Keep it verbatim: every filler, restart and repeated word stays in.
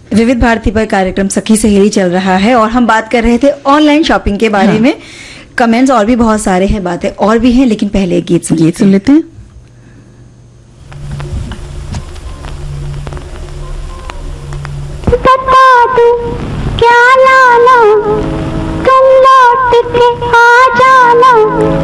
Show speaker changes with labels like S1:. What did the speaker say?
S1: विविध भारती पर कार्यक्रम सखी सहेली चल रहा है और हम बात कर रहे थे ऑनलाइन शॉपिंग के बारे हाँ। में। कमेंट्स और भी बहुत सारे हैं, बातें और भी हैं, लेकिन पहले एक गीत
S2: गीत सुन लेते हैं।
S3: बता दूं क्या लाना, तुम लौट के आ जाना।